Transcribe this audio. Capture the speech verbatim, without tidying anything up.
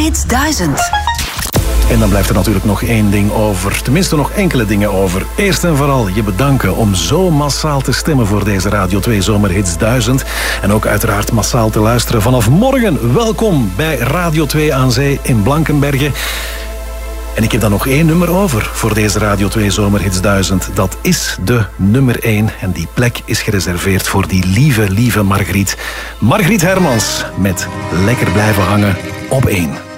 Zomerhits duizend. En dan blijft er natuurlijk nog één ding over. Tenminste nog enkele dingen over. Eerst en vooral je bedanken om zo massaal te stemmen voor deze Radio twee Zomerhits duizend. En ook uiteraard massaal te luisteren vanaf morgen. Welkom bij Radio twee aan Zee in Blankenberge. En ik heb dan nog één nummer over voor deze Radio twee Zomerhits duizend. Dat is de nummer één. En die plek is gereserveerd voor die lieve, lieve Margriet. Margriet Hermans met Lekker blijven hangen op één.